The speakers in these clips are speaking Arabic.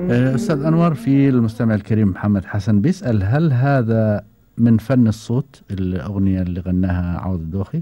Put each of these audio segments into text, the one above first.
أستاذ أنور، في المستمع الكريم محمد حسن بيسأل: هل هذا من فن الصوت الأغنية اللي غناها عوض الدوخي؟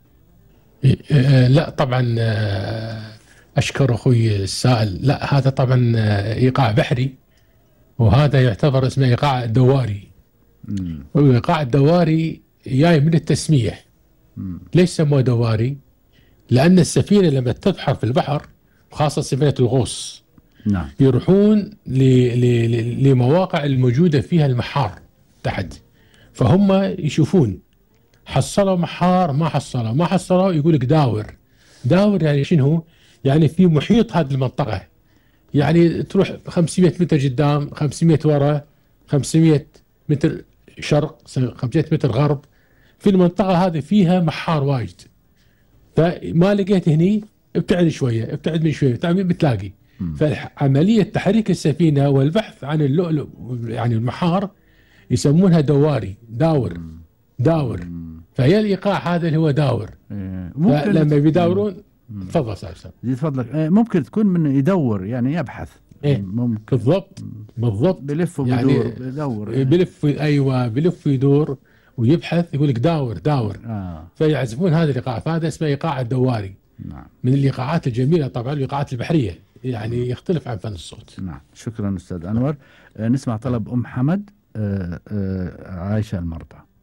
لا طبعا، أشكر أخوي السائل. لا، هذا طبعا إيقاع بحري، وهذا يعتبر اسمه إيقاع دواري. والإيقاع الدواري جاي من التسمية. ليش سموه دواري؟ لأن السفينة لما تبحر في البحر، خاصة سفينة الغوص، نعم، يروحون لمواقع الموجودة فيها المحار تحت، فهم يشوفون حصلوا محار، ما حصلوا يقول لك داور. داور يعني شنو؟ يعني في محيط هذه المنطقة، يعني تروح 500 متر قدام، 500 ورا، 500 متر شرق، 500 متر غرب، في المنطقة هذه فيها محار واجد. فما لقيت هني، ابتعد شوية، ابتعد من شوية، بتلاقي. فعملية تحريك السفينة والبحث عن اللؤلؤ يعني المحار يسمونها دواري، داور. فهي الإيقاع هذا اللي هو داور. ممكن لما بيداورون. تفضل استاذ. زيد فضلك. ممكن تكون من يدور، يعني يبحث. ممكن. بالضبط بلف يعني وبيدور، بيدور. بلف، ايوه، بلف ويدور ويبحث، يقول لك داور. فيعزفون هذا الايقاع، فهذا اسمه ايقاع الدواري. نعم. من الايقاعات الجميله طبعا، الايقاعات البحريه، يعني يختلف عن فن الصوت. نعم، شكرا استاذ انور. نسمع طلب ام حمد، عايشه المرضى.